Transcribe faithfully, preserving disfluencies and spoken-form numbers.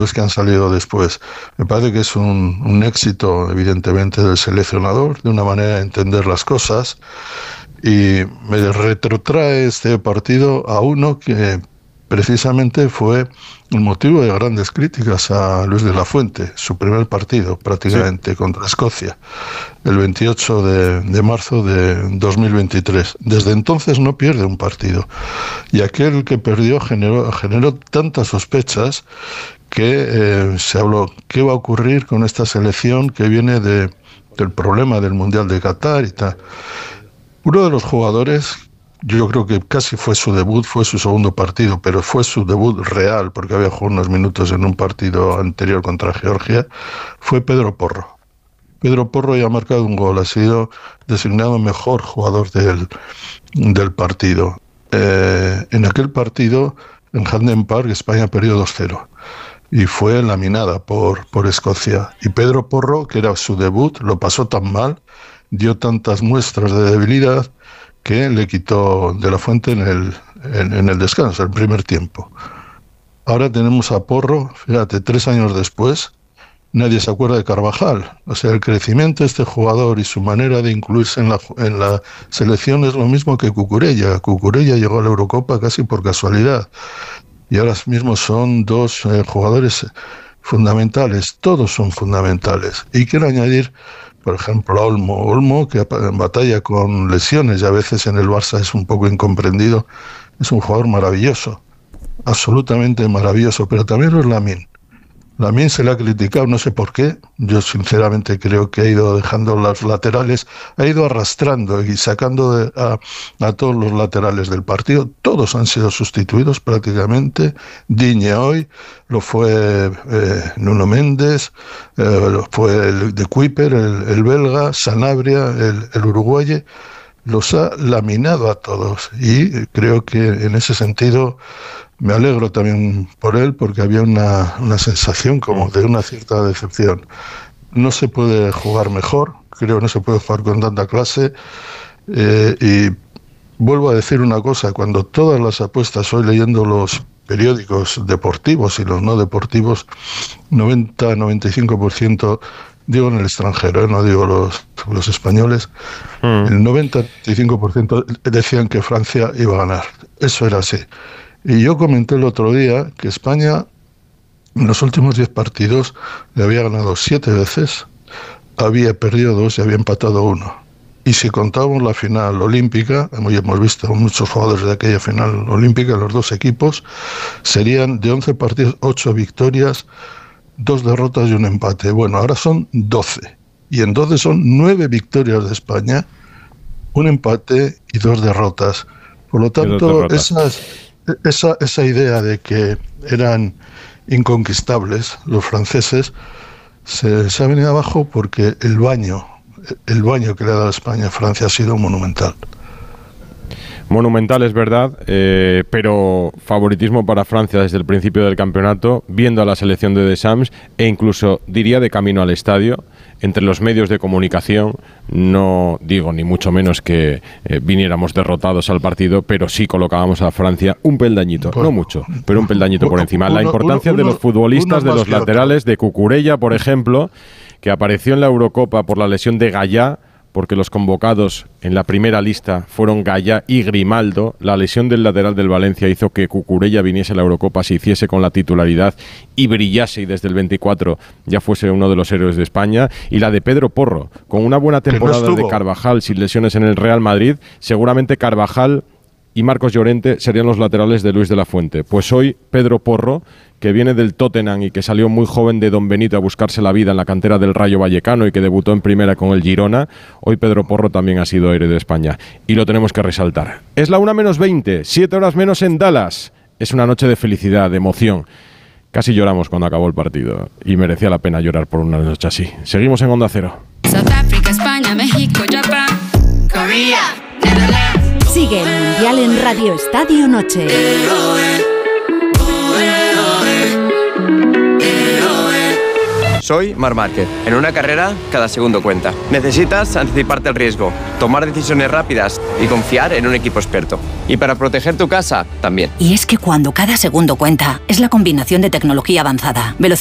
que han salido después. Me parece que es un, un éxito, evidentemente, del seleccionador, de una manera de entender las cosas, y me retrotrae este partido a uno que precisamente fue el motivo de grandes críticas a Luis de la Fuente, su primer partido prácticamente, sí, contra Escocia, el veintiocho de marzo de dos mil veintitrés. Desde entonces no pierde un partido, y aquel que perdió generó, generó tantas sospechas que eh, se habló qué va a ocurrir con esta selección que viene de, del problema del Mundial de Qatar y tal. Uno de los jugadores, yo creo que casi fue su debut, fue su segundo partido, pero fue su debut real, porque había jugado unos minutos en un partido anterior contra Georgia, fue Pedro Porro. Pedro Porro ya ha marcado un gol, ha sido designado mejor jugador del, del partido. Eh, en aquel partido, en Hampden Park, España perdió dos cero. Y fue laminada por, por Escocia. Y Pedro Porro, que era su debut, lo pasó tan mal, dio tantas muestras de debilidad, que le quitó de la Fuente en el, en, en el descanso, el primer tiempo. Ahora tenemos a Porro, fíjate, tres años después, nadie se acuerda de Carvajal. O sea, el crecimiento de este jugador y su manera de incluirse en la, en la selección es lo mismo que Cucurella. Cucurella llegó a la Eurocopa casi por casualidad. Y ahora mismo son dos eh, jugadores fundamentales, todos son fundamentales. Y quiero añadir, por ejemplo, a Olmo. Olmo, que batalla con lesiones y a veces en el Barça es un poco incomprendido, es un jugador maravilloso, absolutamente maravilloso, pero también lo es Lamine. Lamine se le ha criticado, no sé por qué. Yo sinceramente creo que ha ido dejando los laterales, ha ido arrastrando y sacando de, a, a todos los laterales del partido. Todos han sido sustituidos prácticamente. Digne hoy, lo fue eh, Nuno Méndez, eh, lo fue el de Kuiper, el, el belga, Sanabria, el, el uruguayo. Los ha laminado a todos, y creo que en ese sentido me alegro también por él, porque había una, una sensación como de una cierta decepción. No se puede jugar mejor, creo que no se puede jugar con tanta clase, eh, y vuelvo a decir una cosa, cuando todas las apuestas, hoy leyendo los periódicos deportivos y los no deportivos, noventa a noventa y cinco por ciento, digo en el extranjero, ¿eh? No digo los, los españoles, mm. el noventa a noventa y cinco por ciento decían que Francia iba a ganar. Eso era así. Y yo comenté el otro día que España en los últimos diez partidos le había ganado siete veces, había perdido dos y había empatado uno. Y si contábamos la final olímpica, hemos visto muchos jugadores de aquella final olímpica, los dos equipos, serían de once partidos, ocho victorias, dos derrotas y un empate. Bueno, ahora son doce. Y en doce son nueve victorias de España, un empate y dos derrotas. Por lo tanto, esas, esa, esa idea de que eran inconquistables los franceses se, se ha venido abajo, porque el baño, el baño que le ha dado España a Francia ha sido monumental. Monumental, es verdad, eh, pero favoritismo para Francia desde el principio del campeonato, viendo a la selección de Deschamps, e incluso diría de camino al estadio, entre los medios de comunicación. No digo ni mucho menos que eh, viniéramos derrotados al partido, pero sí colocábamos a Francia un peldañito, bueno, no mucho, pero un peldañito por encima. Uno, la importancia uno, uno, de los futbolistas, de los laterales, de Cucurella, por ejemplo, que apareció en la Eurocopa por la lesión de Gallá, porque los convocados en la primera lista fueron Gallá y Grimaldo. La lesión del lateral del Valencia hizo que Cucurella viniese a la Eurocopa, se hiciese con la titularidad y brillase, y desde el veinticuatro ya fuese uno de los héroes de España. Y la de Pedro Porro, con una buena temporada no de Carvajal, sin lesiones en el Real Madrid, seguramente Carvajal y Marcos Llorente serían los laterales de Luis de la Fuente. Pues hoy Pedro Porro, que viene del Tottenham y que salió muy joven de Don Benito a buscarse la vida en la cantera del Rayo Vallecano y que debutó en primera con el Girona, hoy Pedro Porro también ha sido héroe de España, y lo tenemos que resaltar. Es la una menos veinte, siete horas menos en Dallas. Es una noche de felicidad, de emoción. Casi lloramos cuando acabó el partido, y merecía la pena llorar por una noche así. Seguimos en Onda Cero. South Africa, España, México, Japón, Corea, Netherlands. Sigue el Mundial en Radio Estadio Noche. Soy Marc Márquez. En una carrera, cada segundo cuenta. Necesitas anticiparte al riesgo, tomar decisiones rápidas y confiar en un equipo experto. Y para proteger tu casa, también. Y es que cuando cada segundo cuenta, es la combinación de tecnología avanzada, velocidad